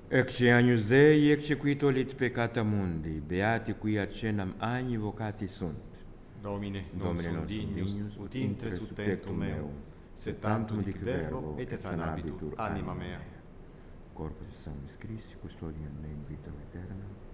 Ecce agnus Dei, ecce qui tollit peccata mundi, beati qui accenam agni vocati sunt. Domine, non sum dignus, ut intre sub tectum meum, sed tantum dic verbo, et sanabitur anima mea. Corpus Sanctis Christi, custodiam me in vitam aeternam.